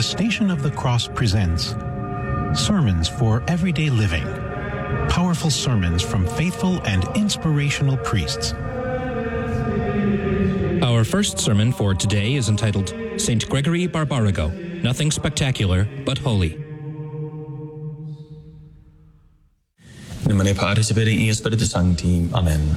The Station of the Cross presents Sermons for Everyday Living. Powerful sermons from faithful and inspirational priests. Our first sermon for today is entitled St. Gregory Barbarigo, Nothing Spectacular but Holy. Nomine Patris et Filii et Spiritus Sancti. Amen.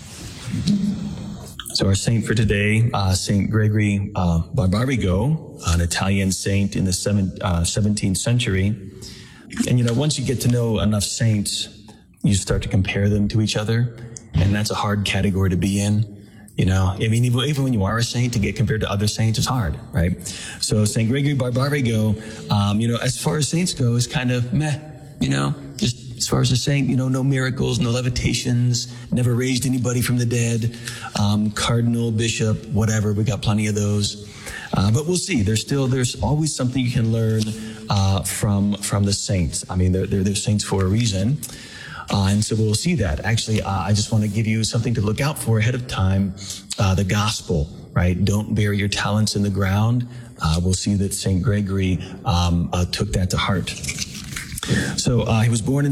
So our saint for today, St. Gregory Barbarigo, an Italian saint in the 17th century. And, once you get to know enough saints, you start to compare them to each other. And that's a hard category to be in. Even when you are a saint, to get compared to other saints is hard, right? So St. Gregory Barbarigo, as far as saints go, is kind of meh, just as far as a saint, no miracles, no levitations, never raised anybody from the dead, cardinal, bishop, whatever. We got plenty of those. But we'll see. There's always something you can learn from the saints. I mean, they're saints for a reason. And so we'll see that. Actually, I just want to give you something to look out for ahead of time, the gospel, right? Don't bury your talents in the ground. We'll see that St. Gregory took that to heart. So he was born in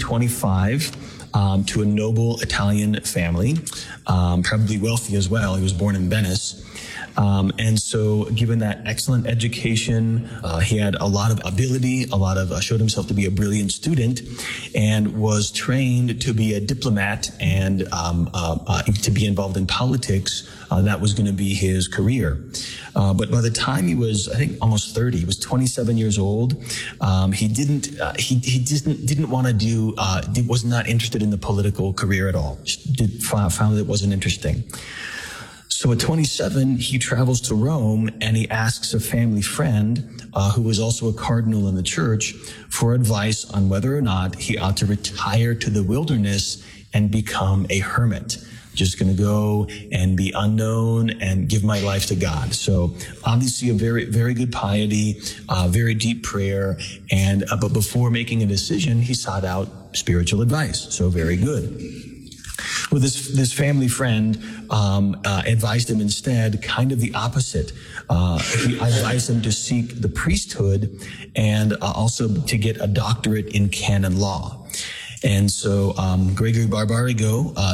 1625 to a noble Italian family, probably wealthy as well. He was born in Venice. And so given that excellent education, he had a lot of ability, showed himself to be a brilliant student, and was trained to be a diplomat and to be involved in politics. That was going to be his career. But by the time he was, I think, almost 30, he was 27 years old. He didn't want to do, was not interested in the political career at all. Found that it wasn't interesting. So at 27, he travels to Rome and he asks a family friend, who was also a cardinal in the church, for advice on whether or not he ought to retire to the wilderness and become a hermit. Just going to go and be unknown and give my life to God. So obviously a very, very good piety, very deep prayer. But before making a decision, he sought out spiritual advice. So very good. Well, this family friend advised him instead kind of the opposite. He advised him to seek the priesthood and also to get a doctorate in canon law. And so Gregory Barbarigo